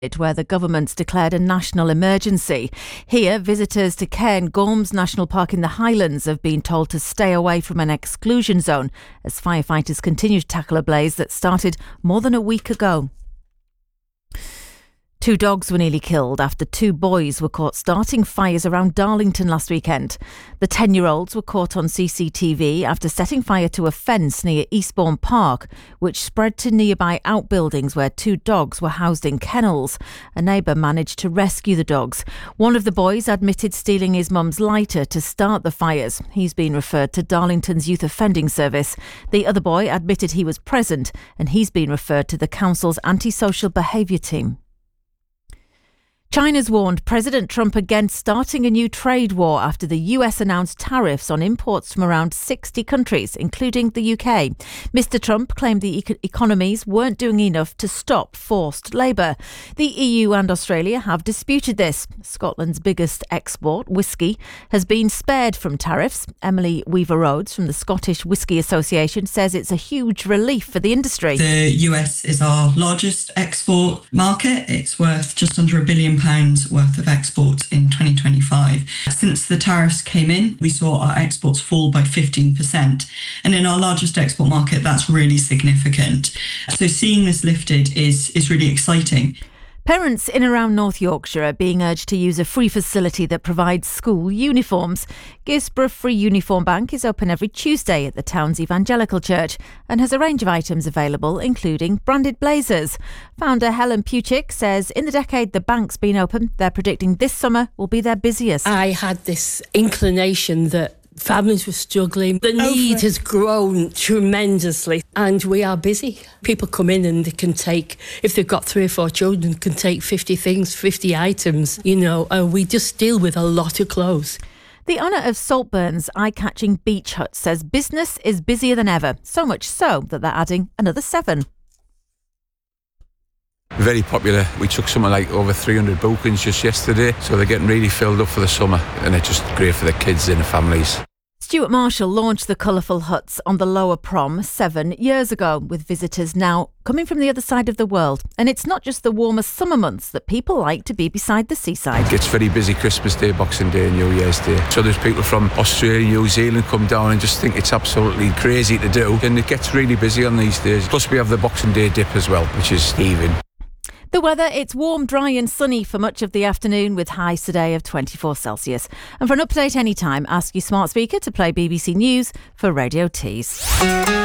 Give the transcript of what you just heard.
where the government's declared a national emergency. Here, visitors to Cairn Gorms National Park in the Highlands have been told to stay away from an exclusion zone as firefighters continue to tackle a blaze that started more than a week ago. 2 dogs were nearly killed after 2 boys were caught starting fires around Darlington last weekend. The 10-year-olds were caught on CCTV after setting fire to a fence near Eastbourne Park, which spread to nearby outbuildings where 2 dogs were housed in kennels. A neighbour managed to rescue the dogs. One of the boys admitted stealing his mum's lighter to start the fires. He's been referred to Darlington's Youth Offending Service. The other boy admitted he was present, and he's been referred to the council's antisocial behaviour team. China's warned President Trump against starting a new trade war after the US announced tariffs on imports from around 60 countries, including the UK. Mr. Trump claimed the economies weren't doing enough to stop forced labour. The EU and Australia have disputed this. Scotland's biggest export, whisky, has been spared from tariffs. Emily Weaver-Rhodes from the Scottish Whisky Association says it's a huge relief for the industry. The US is our largest export market. It's worth just under £1 billion worth of exports in 2025. Since the tariffs came in, we saw our exports fall by 15%. And in our largest export market, that's really significant. So seeing this lifted is really exciting. Parents in and around North Yorkshire are being urged to use a free facility that provides school uniforms. Gisborough Free Uniform Bank is open every Tuesday at the town's Evangelical Church and has a range of items available, including branded blazers. Founder Helen Puchik says in the decade the bank's been open, they're predicting this summer will be their busiest. I had this inclination that families were struggling. The need has grown tremendously and we are busy. People come in and they can take, if they've got 3 or 4 children, can take 50 things, 50 items, and we just deal with a lot of clothes. The owner of Saltburn's eye-catching beach hut says business is busier than ever, so much so that they're adding another 7. Very popular. We took something like over 300 bookings just yesterday, so they're getting really filled up for the summer and it's just great for the kids and the families. Stuart Marshall launched the colourful huts on the Lower Prom 7 years ago, with visitors now coming from the other side of the world. And it's not just the warmer summer months that people like to be beside the seaside. It gets very busy Christmas Day, Boxing Day and New Year's Day. So there's people from Australia, New Zealand come down and just think it's absolutely crazy to do. And it gets really busy on these days. Plus we have the Boxing Day dip as well, which is heaving. The weather, it's warm, dry and sunny for much of the afternoon with highs today of 24 Celsius. And for an update anytime, ask your smart speaker to play BBC News for Radio Tees.